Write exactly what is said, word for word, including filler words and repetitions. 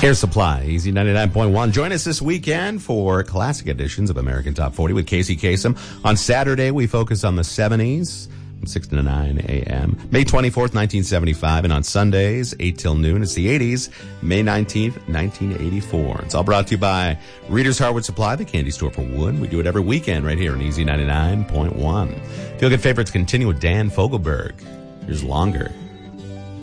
Air Supply, Easy ninety-nine point one. Join us this weekend for classic editions of American Top forty with Casey Kasem. On Saturday, we focus on the seventies from six to nine a.m. May twenty-fourth, nineteen seventy-five. And on Sundays, eight till noon, it's the eighties, May nineteenth, nineteen eighty-four. It's all brought to you by Reader's Hardwood Supply, the candy store for wood. We do it every weekend right here on Easy ninety-nine point one. Feel Good Favorites continue with Dan Fogelberg. Here's Longer.